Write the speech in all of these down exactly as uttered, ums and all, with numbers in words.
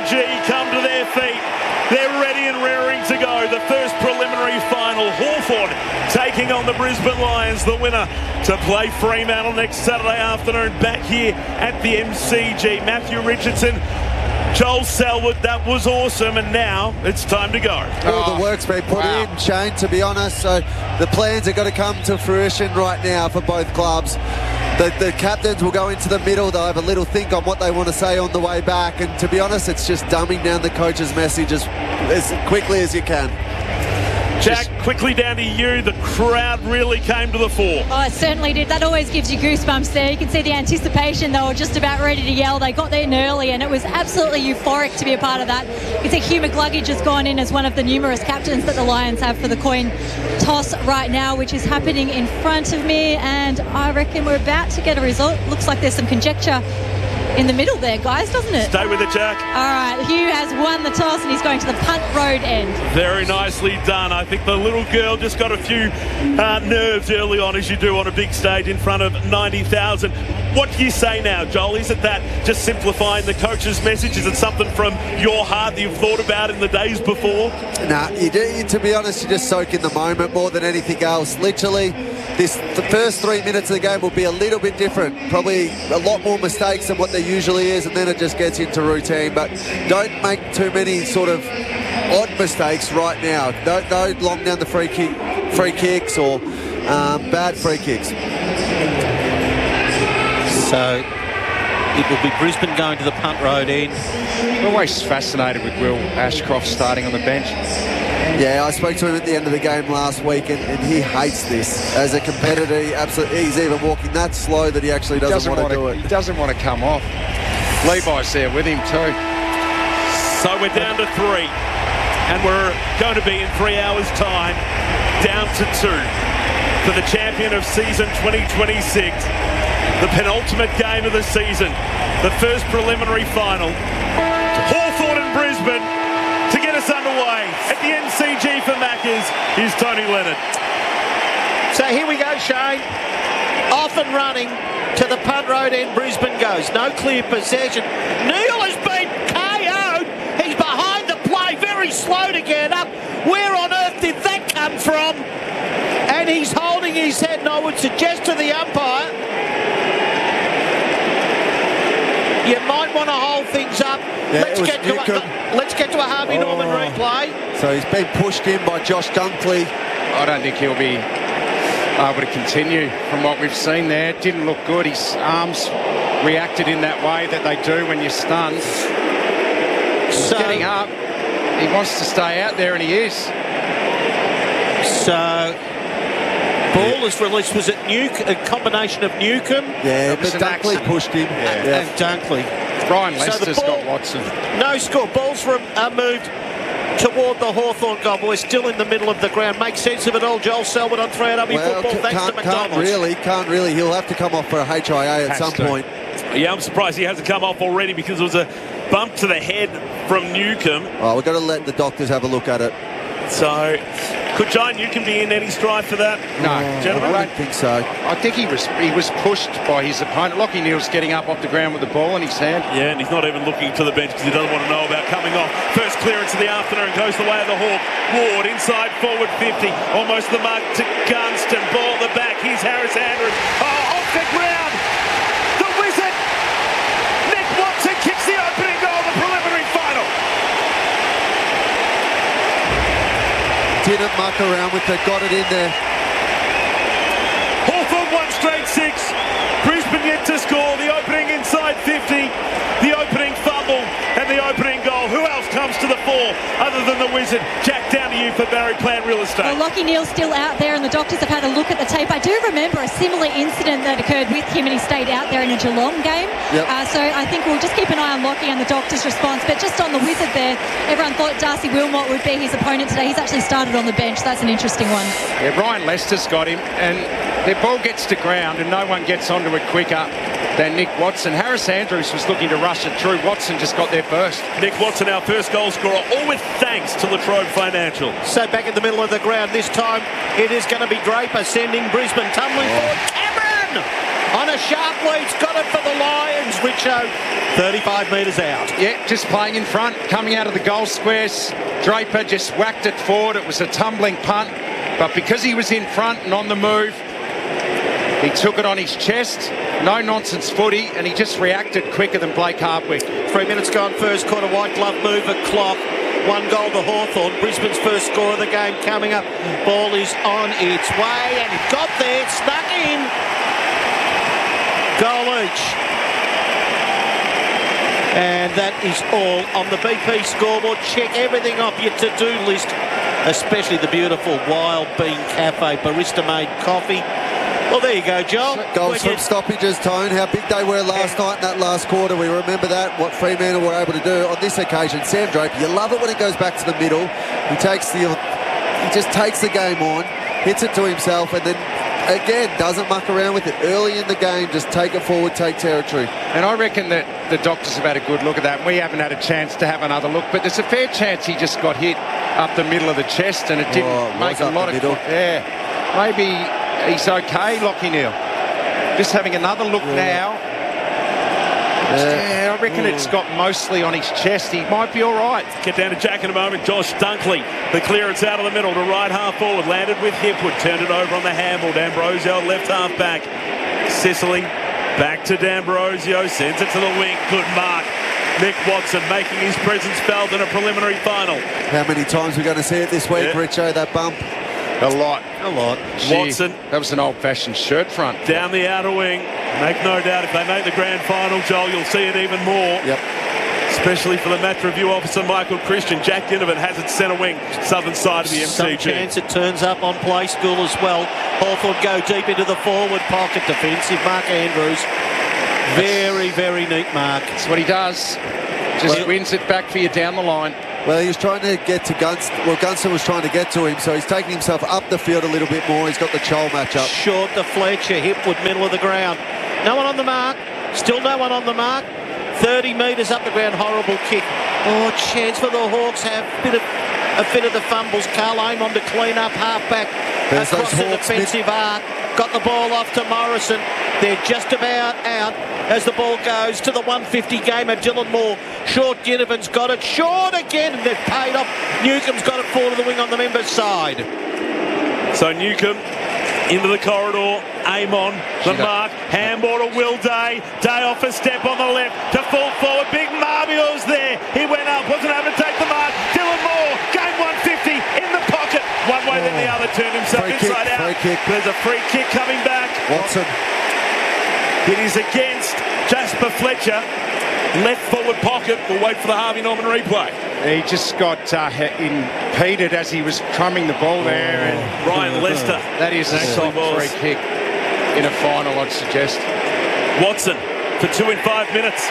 G come to their feet. They're ready and raring to go. The first preliminary final. Hawthorn taking on the Brisbane Lions, the winner to play Fremantle next Saturday afternoon back here at the M C G. Matthew Richardson, Joel Selwood, that was awesome, and now it's time to go. All the work's been put wow. in, Shane, to be honest. So the plans have got to come to fruition right now for both clubs. The, the captains will go into the middle. They'll have a little think on what they want to say on the way back. And to be honest, it's just dumbing down the coach's message as, as quickly as you can. Jack, quickly down to you. The crowd really came to the fore. Oh, it certainly did. That always gives you goosebumps there. You can see the anticipation. They were just about ready to yell. They got there in early, and it was absolutely euphoric to be a part of that. You can see Hugh McCluggage has gone in as one of the numerous captains that the Lions have for the coin toss right now, which is happening in front of me, and I reckon we're about to get a result. Looks like there's some conjecture in the middle there, guys, doesn't it? Stay with it, Jack. All right, Hugh has won the toss and he's going to the punt road end. Very nicely done. I think the little girl just got a few uh, nerves early on, as you do on a big stage in front of ninety thousand. What do you say now, Joel? Is it that just simplifying the coach's message? Is it something from your heart that you've thought about in the days before? Nah, you do, to be honest, you just soak in the moment more than anything else. Literally, this the first three minutes of the game will be a little bit different. Probably a lot more mistakes than what there usually is, and then it just gets into routine. But don't make too many sort of odd mistakes right now. Don't go long down the free kick, free kicks or um, bad free kicks. So it will be Brisbane going to the punt road end. I'm always fascinated with Will Ashcroft starting on the bench. Yeah, I spoke to him at the end of the game last week, and, and he hates this. As a competitor, he absolutely, he's even walking that slow that he actually doesn't, doesn't want to do it. it. He doesn't want to come off. Levi's there with him too. So we're down to three, and we're going to be in three hours' time down to two for the champion of season twenty twenty-six. The penultimate game of the season, the first preliminary final. Hawthorn and Brisbane to get us underway. At the M C G for Maccas is Tony Leonard. So here we go, Shane. Off and running to the punt road end. Brisbane goes. No clear possession. Neil has been K O'd. He's behind the play, very slow to get up. Where on earth did that come from? And he's holding his head, and I would suggest to the umpire, you might want to hold things up. Yeah, let's, get to a, let's get to a Harvey oh. Norman replay. So he's been pushed in by Josh Dunkley. I don't think he'll be able to continue from what we've seen there. It didn't look good. His arms reacted in that way that they do when you're stunned. He's So, getting up. He wants to stay out there, and he is. So, ball is released. Was it Nuke, a combination of Newcomb? Yeah, but Listen, Dunkley Axon. pushed him. And, Yeah. and Dunkley. Brian So the Lester's ball- got Watson. No score. Ball's from, uh, moved toward the Hawthorn goal. We're still in the middle of the ground. Make sense of it all. Joel Selwood on three W Well, football. c- Thanks can't, to McDonald's. can't really, can't really. He'll have to come off for a H I A at Has some to. point. Yeah, I'm surprised he hasn't come off already, because it was a bump to the head from Newcomb. Oh, we've got to let the doctors have a look at it. So could John Newcomb be in any strife for that? No, Gentlemen? I don't think so. I think he was he was pushed by his opponent. Lockie Neal's getting up off the ground with the ball in his hand. Yeah, and he's not even looking to the bench because he doesn't want to know about coming off. First clearance of the afternoon goes the way of the Hawk. Ward inside forward fifty, almost the mark to Gunston. Ball at the back. Here's Harris Andrews. Oh, off the ground. The Wizard. Nick Watson kicks the opening goal, the preliminary final. Didn't muck around with it, got it in there. Hawthorn one straight six. Brisbane yet to score. The opening inside fifty. The opening fumble and the opening goal. Who else comes to the fore other than the Wizard? Jack, down to you for Barry Plant Real Estate. Well, Lockie Neal's still out there, and the doctors have had a look at the tape. I do remember a similar incident that occurred with him, and he stayed out there in the Geelong game. Yep. Uh, so I think we'll just keep an eye on Lockie and the doctor's response. But just on the Wizard there, everyone thought Darcy Wilmot would be his opponent today. He's actually started on the bench. That's an interesting one. Yeah, Brian Lester's got him, and their ball gets to ground, and no one gets onto it quicker than Nick Watson. Harris Andrews was looking to rush it through. Watson just got there first. Nick Watson, our first goal scorer, all with thanks to Latrobe Financial. So back in the middle of the ground. This time it is going to be Draper sending Brisbane tumbling forward. Cameron! on a sharp lead. Got it for the Lions. Richo, thirty-five metres out. Yeah, just playing in front, coming out of the goal squares. Draper just whacked it forward. It was a tumbling punt, but because he was in front and on the move, he took it on his chest. No nonsense footy, and he just reacted quicker than Blake Hardwick. Three minutes gone, first quarter. White glove mover clock. One goal to Hawthorn. Brisbane's first score of the game coming up. Ball is on its way, and it got there, snuck in. Goal each. And that is all on the B P scoreboard. Check everything off your to-do list, especially the beautiful Wild Bean Cafe barista-made coffee. Well, there you go, Joel. Goals from stoppages, Tone. How big they were last night in that last quarter. We remember that, what Fremantle were able to do. On this occasion, Sam Draper, you love it when it goes back to the middle. He takes the, he just takes the game on, hits it to himself, and then, again, doesn't muck around with it. Early in the game, just take it forward, take territory. And I reckon that the doctors have had a good look at that. We haven't had a chance to have another look, but there's a fair chance he just got hit up the middle of the chest, and it didn't Oh, it make was a up lot the of... middle. Yeah, maybe... He's okay, Lachie Neale. Just having another look Yeah. now. Yeah, I reckon Ooh. it's got mostly on his chest. He might be all right. Get down to Jack in a moment. Josh Dunkley. The clearance out of the middle to right half forward. Landed with Hipwood. Turned it over on the handball. D'Ambrosio left half back. Sicily back to D'Ambrosio. Sends it to the wing. Good mark. Nick Watson making his presence felt in a preliminary final. How many times are we going to see it this week, Yeah. Richo, that bump? A lot. A lot. Gee, Watson. That was an old-fashioned shirt front. Down the outer wing. Make no doubt, if they make the grand final, Joel, you'll see it even more. Yep. Especially for the match review officer, Michael Christian. Jack Ginnivan has it centre wing, southern side of the M C G. Some chance it turns up on play school as well. Hawthorn go deep into the forward pocket. Defensive Mark Andrews. Very, very neat mark. That's what he does. Just Well- wins it back for you down the line. Well, he was trying to get to Gunston. Well, Gunston was trying to get to him, so he's taking himself up the field a little bit more. He's got the Chol match up. Short to Fletcher. Hipwood, middle of the ground. No one on the mark. Still no one on the mark. thirty metres up the ground. Horrible kick. Oh, chance for the Hawks. Have a bit of a bit of the fumbles. Carl Amon to clean up half-back There's across those the Hawks defensive arc. Got the ball off to Morrison. They're just about out as the ball goes to the one fifty gamer. Dylan Moore. Short. Ginnivan's got it. Short again. And they've paid off. Newcomb's got it forward to the wing on the members' side. So Newcomb into the corridor. Amon, the Shit up. mark. Handball to Will Day. Day off a step on the left to full forward. Big Marvio's there. He went up. Wasn't able to take the mark. Dylan Moore. Game one fifty in the pocket. One way then the other. Turned himself Free inside kick, out. free kick. There's a free kick coming back. Watson. It is against Jasper Fletcher. Left forward pocket. We'll wait for the Harvey Norman replay. He just got uh, impeded as he was trumming the ball there. And Ryan Lester. that is a Actually soft was. free kick in a final, I'd suggest. Watson for two in five minutes.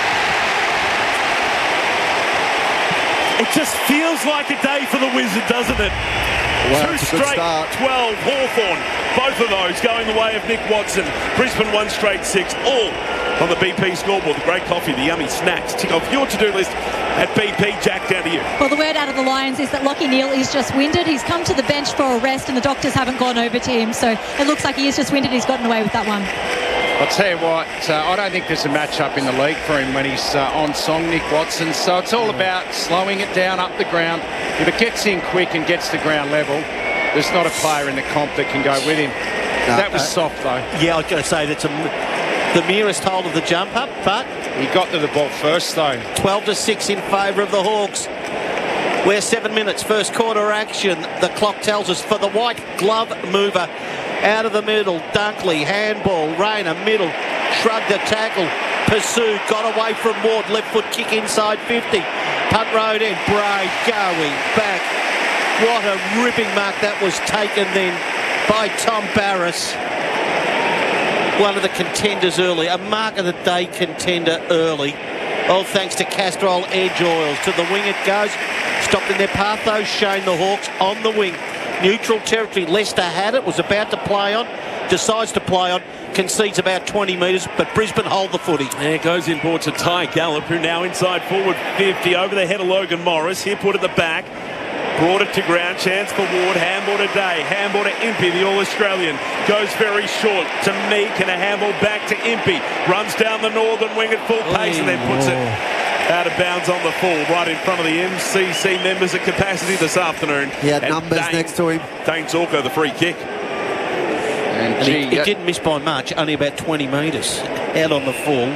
It just feels like a day for the Wizard, doesn't it? Wow, Two it's a good straight, start. twelve, Hawthorn. Both of those going the way of Nick Watson. Brisbane one straight six, all on the B P scoreboard. The great coffee, the yummy snacks. Tick off your to-do list at B P. Jack, down to you. Well, the word out of the Lions is that Lachie Neale is just winded. He's come to the bench for a rest and the doctors haven't gone over to him. So it looks like he is just winded. He's gotten away with that one. I'll tell you what, uh, I don't think there's a match-up in the league for him when he's uh, on song, Nick Watson. So it's all about slowing it down up the ground. If it gets in quick and gets to ground level, there's not a player in the comp that can go with him. No, that was uh, soft, though. Yeah, I was going to say that's a, the merest hold of the jump up, but He got to the ball first, though. twelve to six in favour of the Hawks. We're seven minutes, first quarter action. The clock tells us for the white glove mover. Out of the middle, Dunkley, handball, Rayner, middle, shrugged the tackle, pursued, got away from Ward, left foot kick inside fifty. Punt road in, Braid going back. What a ripping mark that was taken then by Tom Barras. One of the contenders early, a mark of the day contender early. All thanks to Castrol Edge Oils. To the wing it goes. Stopped in their path though, Shane the Hawks on the wing. Neutral territory, Leicester had it, was about to play on, decides to play on, concedes about twenty metres, but Brisbane hold the footy. There it goes in board to Ty Gallop, who now inside forward fifty over the head of Logan Morris. Here put at the back. Brought it to ground, chance for Ward, handball to Day, handball to Impey, the All-Australian, goes very short to Meek and a handball back to Impey, runs down the northern wing at full pace and then puts it out of bounds on the full, right in front of the M C C members at capacity this afternoon. He had and numbers Dane, next to him. Dane Zorko, the free kick. And, And gee, he, he uh, didn't miss by much, only about twenty metres out on the full.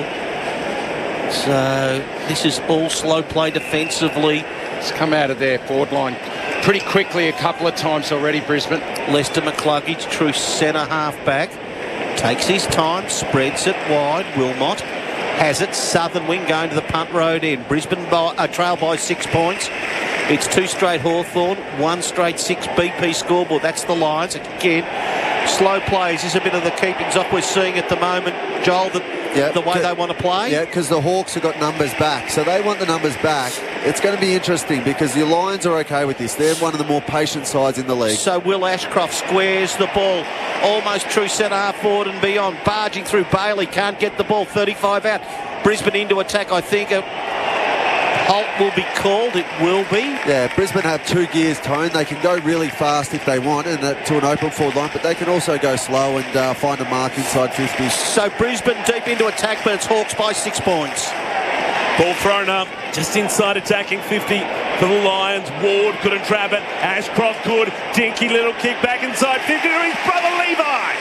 So this is all slow play defensively. It's come out of their forward line pretty quickly a couple of times already, Brisbane. Lester McCluggage, true centre half back, takes his time, spreads it wide. Wilmot has it, southern wing going to the punt road end. Brisbane by, uh, trail by six points. It's two straight Hawthorn, one straight six B P scoreboard. That's the Lions. Again, slow plays is a bit of the keepings up we're seeing at the moment, Joel, the, Yeah, the way c- they want to play. Yeah, because the Hawks have got numbers back, so they want the numbers back. It's going to be interesting because the Lions are okay with this. They're one of the more patient sides in the league. So Will Ashcroft squares the ball, almost true centre half forward and beyond, barging through Bailey, can't get the ball, thirty-five out. Brisbane into attack, I think. A halt will be called, it will be. Yeah, Brisbane have two gears toned. They can go really fast if they want and uh, to an open forward line, but they can also go slow and uh, find a mark inside fifty. So Brisbane deep into attack, but it's Hawks by six points. Ball thrown up, just inside attacking fifty for the Lions. Ward couldn't trap it. Ashcroft could. Dinky little kick back inside fifty to his brother Levi.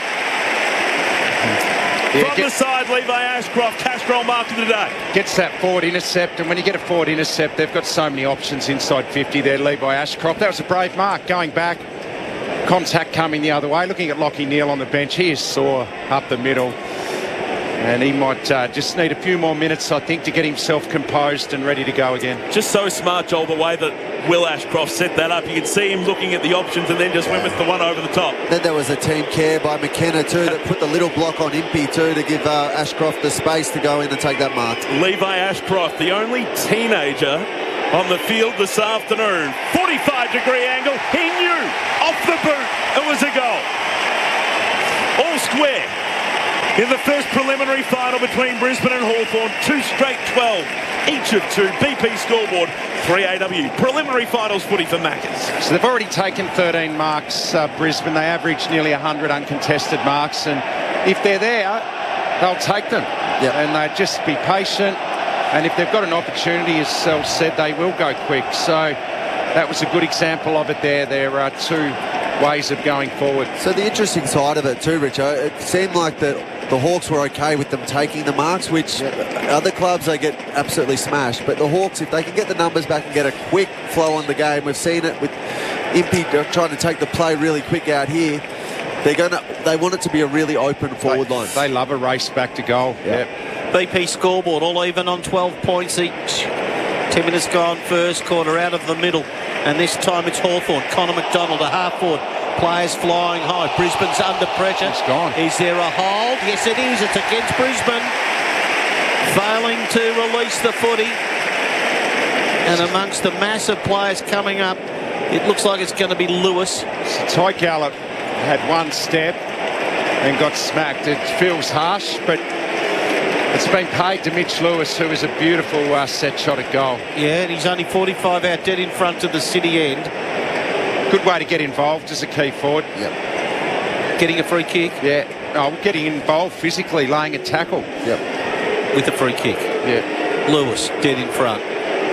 Yeah, From get- the side, Levi Ashcroft, Castrol mark of the day. Gets that forward intercept, and when you get a forward intercept, they've got so many options inside fifty there. Levi Ashcroft, that was a brave mark, going back, contact coming the other way. Looking at Lockie Neal on the bench, he is sore up the middle, and he might uh, just need a few more minutes, I think, to get himself composed and ready to go again. Just so smart, Joel, the way that Will Ashcroft set that up. You could see him looking at the options and then just went with the one over the top. Then there was a team care by McKenna too that put the little block on Impey too to give uh, Ashcroft the space to go in and take that mark. Levi Ashcroft, the only teenager on the field this afternoon. forty-five degree angle. He knew off the boot it was a goal. All square in the first preliminary final between Brisbane and Hawthorn. Two straight twelve, each of two. B P scoreboard, three A W. Preliminary finals footy for Maccas. So they've already taken thirteen marks, uh, Brisbane. They average nearly one hundred uncontested marks, and if they're there, they'll take them. Yep. And they just be patient, and if they've got an opportunity, as Sel said, they will go quick. So that was a good example of it there. There are two ways of going forward. So the interesting side of it too, Richo, it seemed like that the Hawks were okay with them taking the marks, which other clubs they get absolutely smashed. But the Hawks, if they can get the numbers back and get a quick flow on the game, we've seen it with Impey trying to take the play really quick out here. They're gonna, they want it to be a really open forward they, line. They love a race back to goal. Yeah. Yep. B P scoreboard all even on twelve points each. ten minutes gone, first quarter out of the middle, and this time it's Hawthorn. Connor McDonald, a half forward. Players flying high. Brisbane's under pressure. It's gone. Is there a hold? Yes, it is. It's against Brisbane. Failing to release the footy. And amongst the massive players coming up, it looks like it's going to be Lewis. So Ty Gallup had one step and got smacked. It feels harsh, but it's been paid to Mitch Lewis, who is a beautiful uh, set shot at goal. Yeah, and he's only forty-five out dead in front of the City end. Good way to get involved as a key forward. Yep. Getting a free kick. Yeah, oh, getting involved physically, laying a tackle. Yep. With a free kick. Yeah. Lewis dead in front.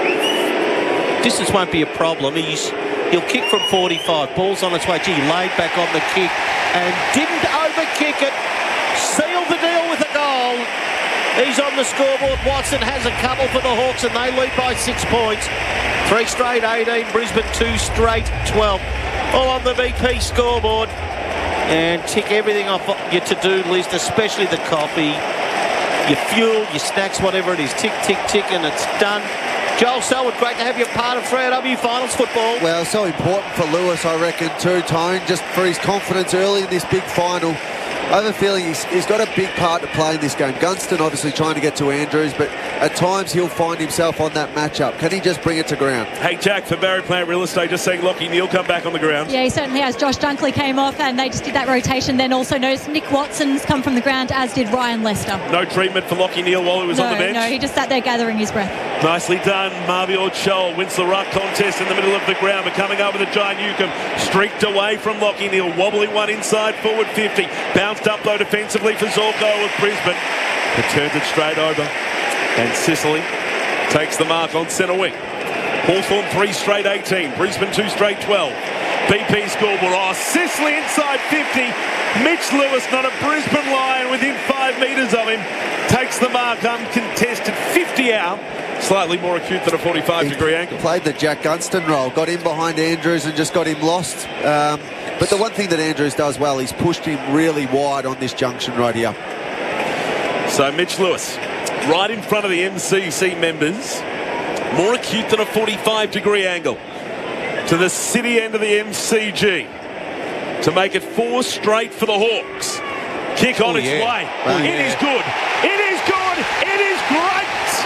Distance won't be a problem. He's he'll kick from forty-five. Ball's on its way. Gee, laid back on the kick and didn't overkick it. Sealed the deal with a goal. He's on the scoreboard. Watson has a couple for the Hawks and they lead by six points. Three straight eighteen, Brisbane two straight twelve. All on the B P scoreboard. And tick everything off your to-do list, especially the coffee, your fuel, your snacks, whatever it is. Tick, tick, tick, and it's done. Joel Selwood, great to have you part of three A W Finals football. Well, so important for Lewis, I reckon, too, Tone, just for his confidence early in this big final. I have a feeling he's, he's got a big part to play in this game. Gunston obviously trying to get to Andrews, but at times he'll find himself on that matchup. Can he just bring it to ground? Hey, Jack, for Barry Plant Real Estate, just saying Lockie Neal come back on the ground. Yeah, he certainly has. Josh Dunkley came off and they just did that rotation. Then also noticed Nick Watson's come from the ground, as did Ryan Lester. No treatment for Lockie Neal while he was no, on the bench? No, he just sat there gathering his breath. Nicely done. Marvior Chol wins the ruck contest in the middle of the ground, but coming over the Giant Newcomb, streaked away from Lockie Neal, wobbling one inside forward fifty, bounced up though defensively for Zorko of Brisbane, but turns it straight over, and Sicily takes the mark on centre wing. Hawthorn three straight eighteen, Brisbane two straight twelve. B P scoreboard. Oh, Sicily inside fifty. Mitch Lewis, not a Brisbane Lion, within five metres of him, takes the mark uncontested, fifty out. Slightly more acute than a forty-five degree angle. Played the Jack Gunston role, got in behind Andrews and just got him lost. Um, but the one thing that Andrews does well, he's pushed him really wide on this junction right here. So Mitch Lewis, right in front of the M C C members, more acute than a forty-five degree angle, to the city end of the M C G, to make it four straight for the Hawks. Kick on Oh, its yeah. way. Oh, it yeah. is good. It is good. It is great.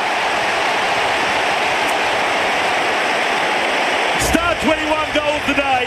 Star twenty-one goal of the day.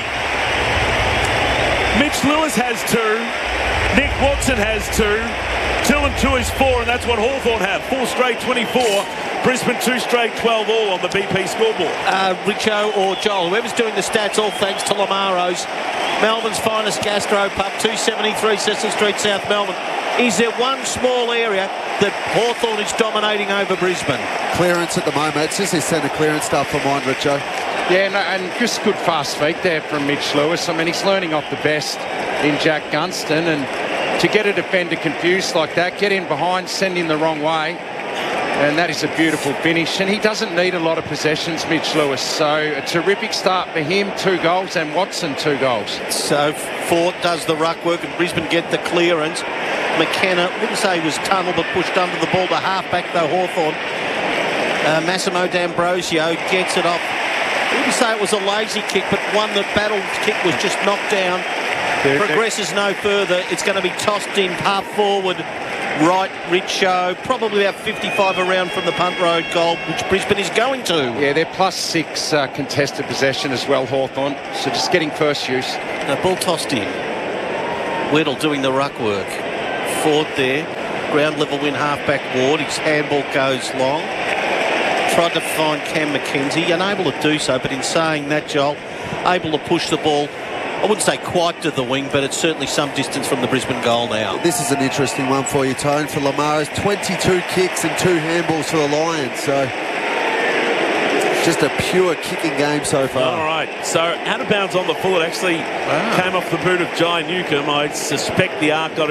Mitch Lewis has two. Nick Watson has two. Tillen two is four, and that's what Hawthorn have. Four straight twenty-four. Brisbane two straight twelve all on the B P scoreboard. Uh, Richo or Joel, whoever's doing the stats, all thanks to Lamaro's. Melbourne's finest gastro pub, two seventy-three Cecil Street, South Melbourne. Is there one small area that Hawthorn is dominating over Brisbane? Clearance at the moment. It's just his centre clearance stuff for mine, Richo. Yeah, no, and just good fast feet there from Mitch Lewis. I mean, he's learning off the best in Jack Gunston, and to get a defender confused like that, get in behind, send him the wrong way, and that is a beautiful finish. And he doesn't need a lot of possessions, Mitch Lewis, so a terrific start for him, two goals, and Watson, two goals. So Fort does the ruck work and Brisbane get the clearance. McKenna, wouldn't say he was tunneled but pushed under the ball to half-back though Hawthorn. Uh, Massimo D'Ambrosio gets it off. I wouldn't say it was a lazy kick, but one that battled kick was just knocked down. Progresses no further. It's going to be tossed in half forward. Right, Richo, probably about fifty-five around from the punt road goal, which Brisbane is going to. Yeah, they're plus six uh, contested possession as well, Hawthorn, so just getting first use. The ball tossed in. Weddle doing the ruck work. Ford there. Ground level win halfback Ward. His handball goes long. Tried to find Cam McKenzie. Unable to do so, but in saying that, Joel, able to push the ball, I wouldn't say quite to the wing, but it's certainly some distance from the Brisbane goal now. This is an interesting one for you, Tone. For Lamaro's twenty-two kicks and two handballs for the Lions. So just a pure kicking game so far. All right, so out of bounds on the full. It actually Wow. came off the boot of Giant Newcomb. I suspect the arc got